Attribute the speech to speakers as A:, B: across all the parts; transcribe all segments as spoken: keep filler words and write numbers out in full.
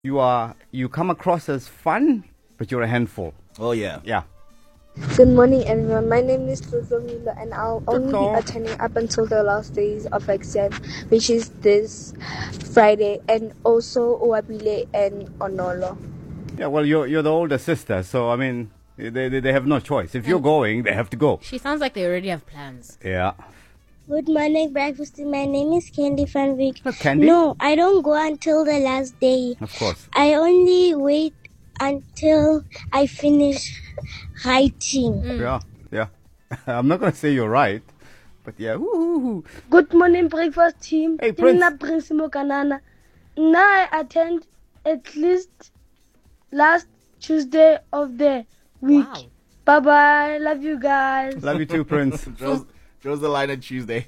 A: You are you come across as fun, but you're a handful.
B: Oh yeah.
A: Yeah.
C: Good morning, everyone. My name is Tlotlo Milo, and I'll only be attending up until the last days of exam, which is this Friday, and also Uwabile and Onolo.
A: Yeah, well, you're you're the older sister, so I mean, they they, they have no choice. If you're going, they have to go.
D: She sounds like they already have plans.
A: Yeah.
E: Good morning, breakfast. My name is Candy Van Vick.
A: Not Candy?
E: No, I don't go until the last day.
A: Of course.
E: I only wait until I finish writing.
A: Mm. Yeah, yeah. I'm not going to say you're right, but yeah. Woo-hoo-hoo.
F: Good morning, breakfast team.
A: Hey, Prince.
F: Ina Prince Mokanana. Now I attend at least last Tuesday of the week.
D: Wow.
F: Bye bye. Love you guys.
A: Love you too, Prince.
B: Joe's, Joe's the line on Tuesday.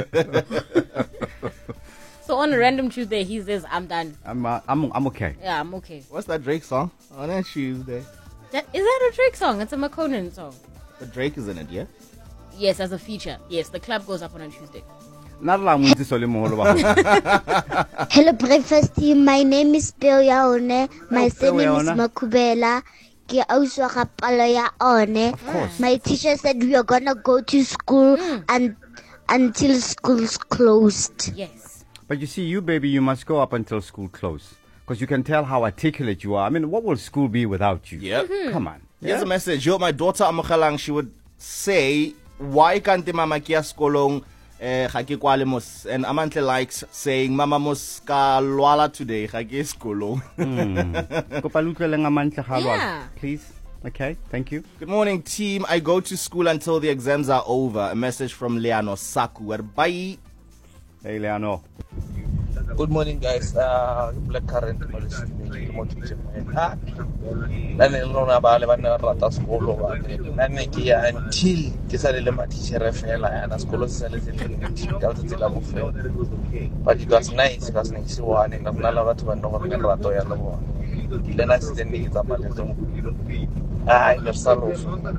D: So on a random Tuesday, he says, I'm done.
A: I'm uh, I'm I'm okay.
D: Yeah, I'm okay.
B: What's that Drake song? On a Tuesday.
D: That, is that a Drake song? It's a McConan song.
B: But Drake is in it, yeah?
D: Yes, as a feature. Yes, the club goes up on a Tuesday.
A: Hello,
E: breakfast team. My name is Bill Yaone. My surname is
A: Yaona.
E: Makubela. Ke auswa ga palo ya one. My teacher said we are gonna go to school and until school's closed.
D: Yes.
A: But you see, you baby, you must go up until school close, because you can tell how articulate you are. I mean, what will school be without you?
B: Yep.
A: Come on.
B: Here's
A: Yeah?
B: a message. Yo, my daughter Amokalang, she would say, why can't the mama kia skolong eh khaki kwale mos? And Amantle likes saying, mama mos ka lwala today, khaki skolong.
A: Kopa le utlweleng a mantle ga lwala.
D: Yeah.
A: Please. Okay, thank you.
B: Good morning, team. I go to school until the exams are over. A message from Leano Saku. Bye.
A: Hey, Leano.
G: Good morning, guys. Uh, Black Current, motivation. Ah, nane lona ba le bana rata sekolo ba nane ke ya until ke sa le ma teacher fela ya na sekolo se le se le ka tse la bofela. But it was nice, it was nice one and na la batho ba no ba rato ya lo bona. Le na se tse tsa ba le tso. Ah, le salo.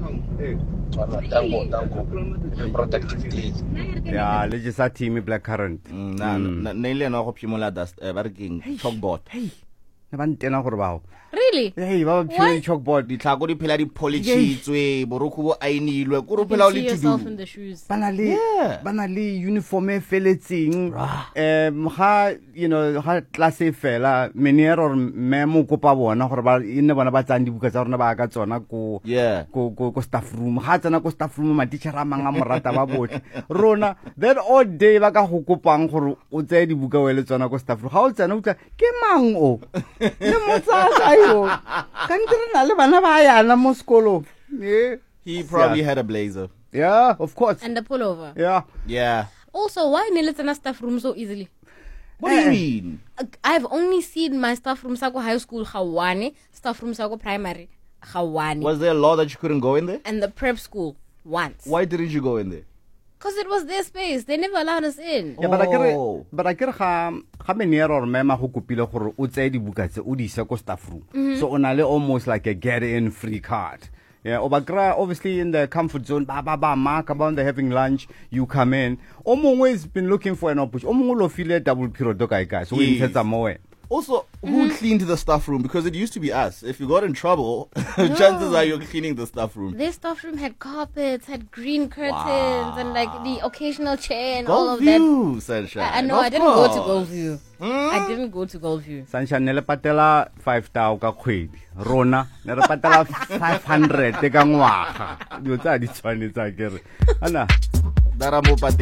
G: Tango, tango. Protective day.
A: Yeah, let's just team Black Current.
B: Na na na ile no go phimola dust eh ba re keng chalkboard.
A: Hey. Ne ba ntena gore bao.
D: Really?
A: Hey, ba ba phimola chalkboard.
B: Ditlhako di phela di polishitswe, boroko bo ainilwe, go ro
D: You
B: phela o
D: can see
B: le
D: yourself
B: tudu.
D: in the shoes.
A: Bana le
B: Yeah.
A: bana le uniform e feletseng um ha you know ha class e fela menier or memo kopa bona gore ba ine bona ba tsang dibuka tsa rona ba ka tsona ko
B: Yeah.
A: ko ko ko staff room ha tsena ko staff room ma teacher a manga morata ba botle rona that all day ba ka go kopang gore o tse dibuka we le tsona ko staff room ha o tsena o tla ke mang o le motsa ka yo ka ntle na le bana ba yana mo sekolo yeah
B: He probably had a blazer.
A: yeah of course
D: And the pullover.
A: yeah
B: Yeah.
D: Also, why Nilitana staff room so easily?
B: What do you mean?
D: Uh, I've only seen my staff room sako high school Hawane, staff room sako primary Hawane,
B: Was there a law that you couldn't go in there?
D: and the prep school once.
B: Why didn't you go in there?
D: Because it was their space. They never allowed us in.
A: Yeah, but I get
B: Oh.
A: but I get ga ga menier or mema go kopile gore o tsaye dibuka tse o di isa ko staff room. So o na le almost like a get in free card. Yeah, Obakra obviously in the comfort zone, ba ba ba mark about they're having lunch, you come in. Omongwe has been looking for an opportunity. Omongwe lo file double period do kai guys. So we
B: Yes.
A: ntshetsa moe.
B: Also, who cleaned the staff room? Because it used to be us. If you got in trouble, chances are you're cleaning the staff room.
D: Their staff room had carpets, had green curtains, and like the occasional chair and
B: Go
D: all of that.
B: view, sunshine.
D: I, I know,
B: Of
D: I didn't go to
B: course.
D: Goldview. I didn't go to Goldview.
A: Sunshine ne le patela five thousand ka kgwedi. Rona ne re patela five hundred ka ngwaga. Dio tsa di tshwanetse a kere. Ana
B: Dara mo pate-